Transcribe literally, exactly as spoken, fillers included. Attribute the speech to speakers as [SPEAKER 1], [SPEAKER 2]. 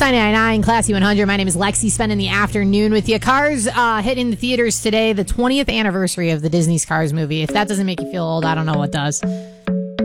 [SPEAKER 1] nine ninety-nine, Classy one hundred. My name is Lexi, spending the afternoon with you. Cars uh, hitting the theaters today, the twentieth anniversary of the Disney's Cars movie. If that doesn't make you feel old, I don't know what does.